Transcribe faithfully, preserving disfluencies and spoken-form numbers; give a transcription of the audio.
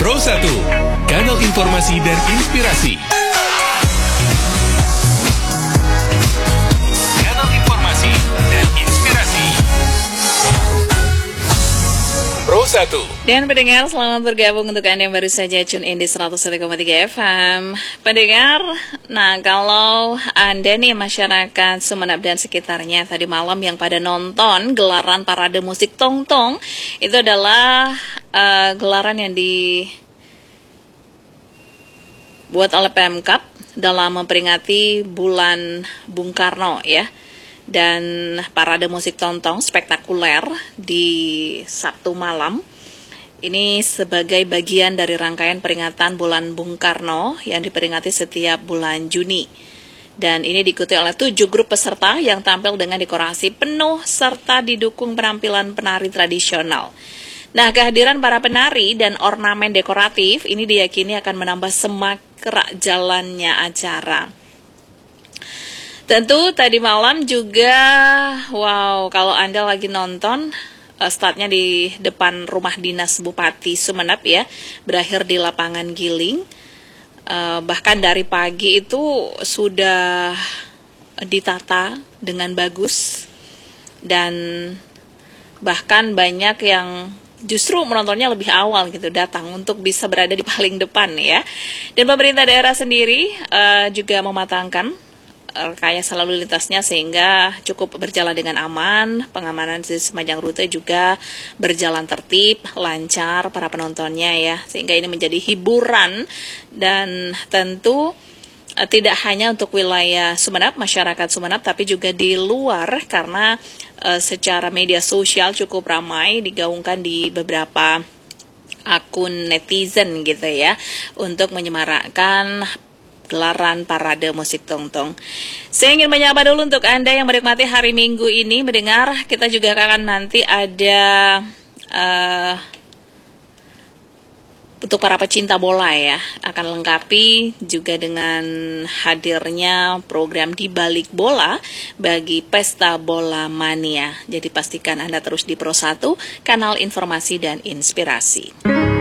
Pro satu, kanal informasi dan inspirasi. Kanal informasi dan inspirasi. Pro satu. Dan pendengar, selamat bergabung untuk Anda yang baru saja tune in di seratus satu koma tiga F M. Pendengar, nah kalau Anda nih masyarakat Sumeneb dan sekitarnya tadi malam yang pada nonton gelaran parade musik Tongtong, itu adalah uh, gelaran yang dibuat oleh Pemkab dalam memperingati bulan Bung Karno ya. Dan parade musik Tongtong spektakuler di Sabtu malam ini sebagai bagian dari rangkaian peringatan bulan Bung Karno yang diperingati setiap bulan Juni. Dan ini diikuti oleh tujuh grup peserta yang tampil dengan dekorasi penuh serta didukung penampilan penari tradisional. Nah, kehadiran para penari dan ornamen dekoratif ini diyakini akan menambah semak gerak jalannya acara. Tentu tadi malam juga, wow, kalau Anda lagi nonton, uh, startnya di depan rumah dinas Bupati Sumeneb ya, berakhir di lapangan Giling. Uh, bahkan dari pagi itu sudah ditata dengan bagus, dan bahkan banyak yang justru menontonnya lebih awal gitu, datang untuk bisa berada di paling depan ya. Dan pemerintah daerah sendiri uh, juga mematangkan rekayasa lalu lintasnya sehingga cukup berjalan dengan aman. Pengamanan di sepanjang rute juga berjalan tertib, lancar para penontonnya ya, sehingga ini menjadi hiburan. Dan tentu eh, tidak hanya untuk wilayah Sumeneb, masyarakat Sumeneb, tapi juga di luar, karena eh, secara media sosial cukup ramai digaungkan di beberapa akun netizen gitu ya, untuk menyemarakkan gelaran parade musik Tongtong. Saya ingin menyapa dulu untuk Anda yang menikmati hari Minggu ini, mendengar kita juga akan nanti ada uh, untuk para pecinta bola ya, akan lengkapi juga dengan hadirnya program Di Balik Bola bagi Pesta Bola Mania. Jadi pastikan Anda terus di Pro satu, kanal informasi dan inspirasi.